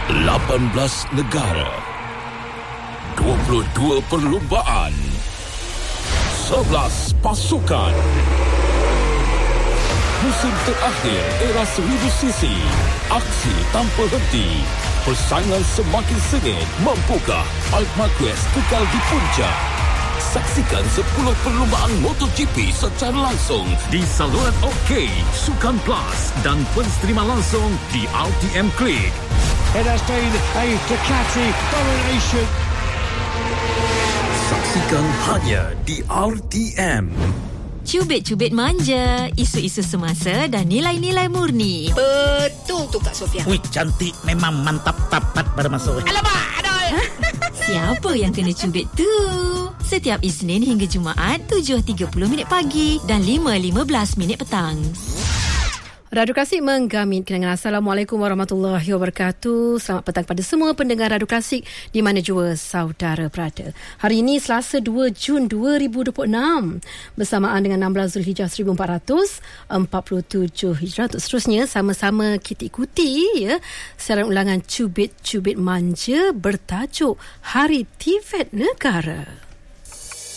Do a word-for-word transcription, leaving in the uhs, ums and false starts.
lapan belas negara, dua puluh dua perlumbaan, sebelas pasukan. Musim terakhir era seribu sisi, aksi tanpa henti, persaingan semakin sengit. Mampukah Marc Marquez kekal di puncak? Saksikan sepuluh perlumbaan MotoGP secara langsung di saluran OK, Sukan Plus dan pensterima langsung di R T M Click. It has been a Ducati domination. Saksikan hanya di R T M. Cubit-cubit manja, isu-isu semasa dan nilai-nilai murni. Betul tu Kak Sofia. Wih, cantik memang mantap tapat pada masuk. Alamak, aduh. Siapa yang kena cubit tu? Setiap Isnin hingga Jumaat tujuh tiga puluh minit pagi dan lima lima belas minit petang. Radio Klasik menggamit kenangan. Assalamualaikum warahmatullahi wabarakatuh. Selamat petang kepada semua pendengar Radio Klasik di mana jua saudara berada. Hari ini Selasa dua Jun dua ribu dua puluh enam bersamaan dengan enam belas Zulhijjah seribu empat ratus empat puluh tujuh Hijrah. Untuk seterusnya sama-sama kita ikuti ya siaran ulangan Cubit-Cubit Manja bertajuk Hari Tivet Negara.